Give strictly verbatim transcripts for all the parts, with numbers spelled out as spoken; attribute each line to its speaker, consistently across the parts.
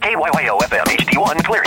Speaker 1: K Y Y O F M H D one clearing.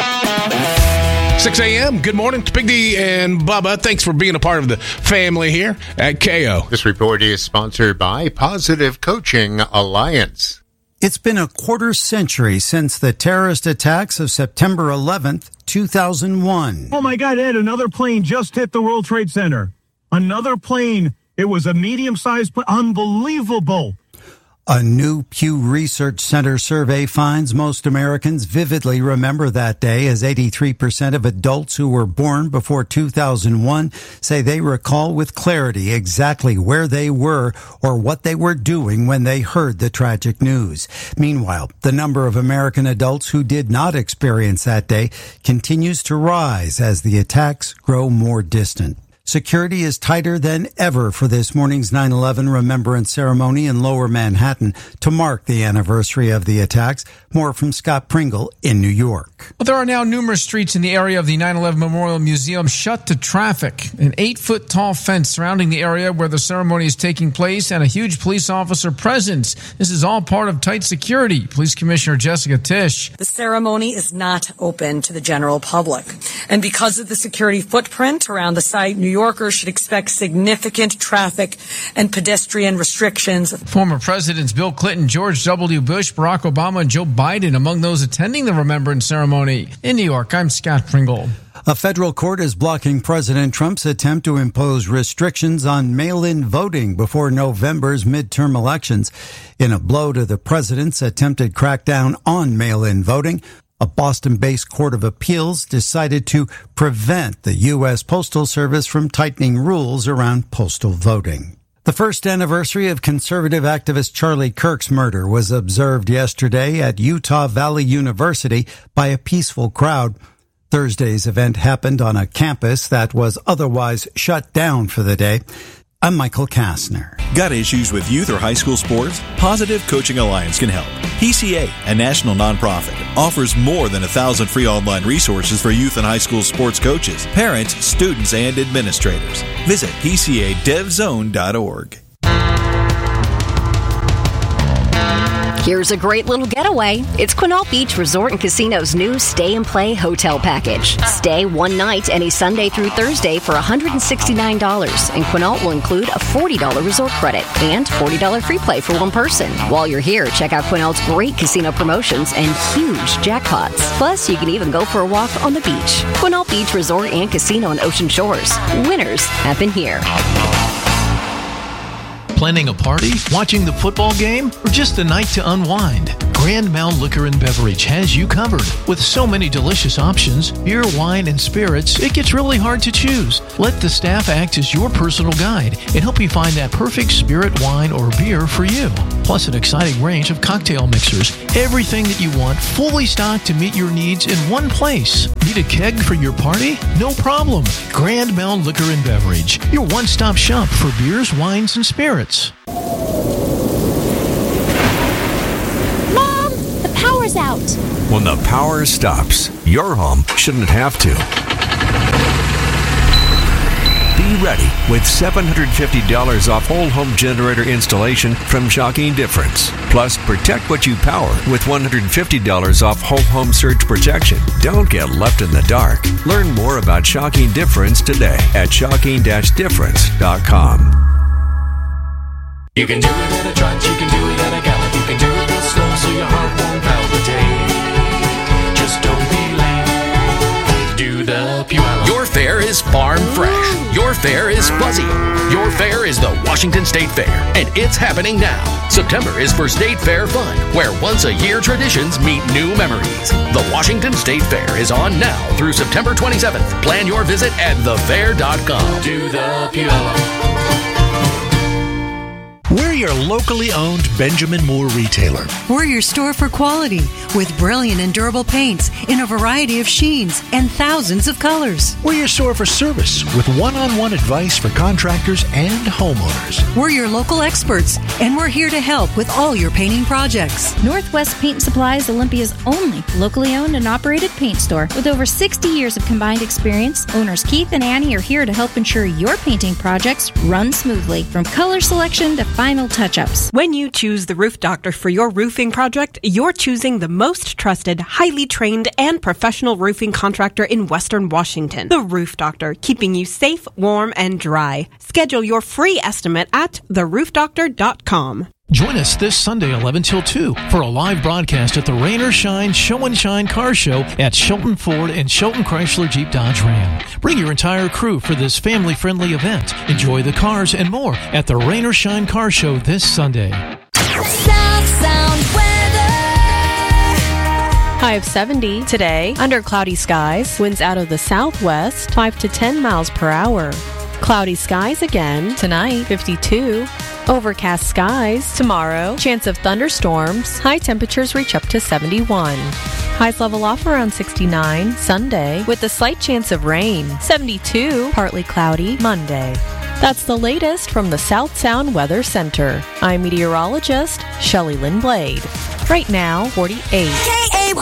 Speaker 2: six a.m. Good morning. It's Big D and Bubba. Thanks for being a part of the family here at K O.
Speaker 3: This report is sponsored by Positive Coaching Alliance.
Speaker 4: It's been a quarter century since the terrorist attacks of September eleventh, two thousand one.
Speaker 5: Oh my God, Ed, another plane just hit the World Trade Center. Another plane. It was a medium-sized plane. Unbelievable.
Speaker 4: A new Pew Research Center survey finds most Americans vividly remember that day, as eighty-three percent of adults who were born before two thousand one say they recall with clarity exactly where they were or what they were doing when they heard the tragic news. Meanwhile, the number of American adults who did not experience that day continues to rise as the attacks grow more distant. Security is tighter than ever for this morning's nine eleven Remembrance Ceremony in Lower Manhattan to mark the anniversary of the attacks. More from Scott Pringle in New York.
Speaker 6: Well, there are now numerous streets in the area of the nine eleven Memorial Museum shut to traffic. An eight-foot-tall fence surrounding the area where the ceremony is taking place and a huge police officer presence. This is all part of tight security. Police Commissioner Jessica Tisch.
Speaker 7: The ceremony is not open to the general public. And because of the security footprint around the site, New Yorkers should expect significant traffic and pedestrian restrictions.
Speaker 6: Former Presidents Bill Clinton, George W. Bush, Barack Obama, and Joe Biden among those attending the Remembrance Ceremony. In New York, I'm Scott Pringle.
Speaker 4: A federal court is blocking President Trump's attempt to impose restrictions on mail-in voting before November's midterm elections. In a blow to the president's attempted crackdown on mail-in voting, a Boston-based court of appeals decided to prevent the U S Postal Service from tightening rules around postal voting. The first anniversary of conservative activist Charlie Kirk's murder was observed yesterday at Utah Valley University by a peaceful crowd. Thursday's event happened on a campus that was otherwise shut down for the day. I'm Michael Kastner.
Speaker 8: Got issues with youth or high school sports? Positive Coaching Alliance can help. P C A, a national nonprofit, offers more than a thousand free online resources for youth and high school sports coaches, parents, students, and administrators. Visit P C A dev zone dot org.
Speaker 9: Here's a great little getaway. It's Quinault Beach Resort and Casino's new Stay and Play hotel package. Stay one night any Sunday through Thursday for one hundred sixty-nine dollars, and Quinault will include a forty dollars resort credit and forty dollars free play for one person. While you're here, check out Quinault's great casino promotions and huge jackpots. Plus, you can even go for a walk on the beach. Quinault Beach Resort and Casino on Ocean Shores. Winners happen here.
Speaker 10: Planning a party, watching the football game, or just a night to unwind? Grand Mound Liquor and Beverage has you covered. With so many delicious options, beer, wine, and spirits, it gets really hard to choose. Let the staff act as your personal guide and help you find that perfect spirit, wine, or beer for you. Plus an exciting range of cocktail mixers. Everything that you want fully stocked to meet your needs in one place. Need a keg for your party? No problem. Grand Mound Liquor and Beverage, your one-stop shop for beers, wines, and spirits.
Speaker 11: Mom, the power's out.
Speaker 12: When the power stops, your home shouldn't have to. Be ready with seven hundred fifty dollars off whole home generator installation from Shocking Difference. Plus, protect what you power with one hundred fifty dollars off whole home surge protection. Don't get left in the dark. Learn more about Shocking Difference today at shocking dash difference dot com.
Speaker 13: You can do it at a trot, you can do it at a gallop, you can do it real slow so your heart won't palpitate. Just don't be late. Do the Puyallup.
Speaker 14: Your fair is farm fresh. Your fair is fuzzy. Your fair is the Washington State Fair, and it's happening now. September is for State Fair fun, where once-a-year traditions meet new memories. The Washington State Fair is on now through September twenty-seventh. Plan your visit at the fair dot com.
Speaker 13: Do the Puyallup.
Speaker 15: We're your locally owned Benjamin Moore retailer.
Speaker 16: We're your store for quality with brilliant and durable paints in a variety of sheens and thousands of colors.
Speaker 15: We're your store for service with one-on-one advice for contractors and homeowners.
Speaker 16: We're your local experts, and we're here to help with all your painting projects.
Speaker 17: Northwest Paint Supply is Olympia's only locally owned and operated paint store. With over sixty years of combined experience, owners Keith and Annie are here to help ensure your painting projects run smoothly. From color selection to fine final touch-ups.
Speaker 18: When you choose the Roof Doctor for your roofing project, you're choosing the most trusted, highly trained, and professional roofing contractor in Western Washington. The Roof Doctor, keeping you safe, warm, and dry. Schedule your free estimate at the roof doctor dot com.
Speaker 10: Join us this Sunday, eleven till two, for a live broadcast at the Rain or Shine Show and Shine Car Show at Shelton Ford and Shelton Chrysler Jeep Dodge Ram. Bring your entire crew for this family-friendly event. Enjoy the cars and more at the Rain or Shine Car Show this Sunday.
Speaker 19: South Sound weather.
Speaker 20: High of seventy today, under cloudy skies, winds out of the southwest, five to ten miles per hour. Cloudy skies again tonight, fifty-two. Overcast skies tomorrow, chance of thunderstorms, high temperatures reach up to seventy-one. Highs level off around sixty-nine Sunday with a slight chance of rain, seventy-two, partly cloudy Monday. That's the latest from the South Sound Weather Center. I'm meteorologist Shelley Lynn Blade. Right now, forty-eight.
Speaker 19: K A Y